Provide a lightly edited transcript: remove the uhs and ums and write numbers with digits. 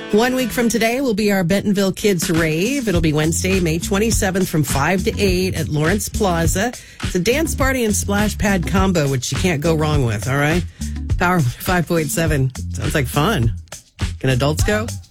1 week from today will be our Bentonville Kids Rave. It'll be Wednesday, May 27th from 5 to 8 at Lawrence Plaza. It's a dance party and splash pad combo, which you can't go wrong with, all right? Power 5.7. Sounds like fun. Can adults go?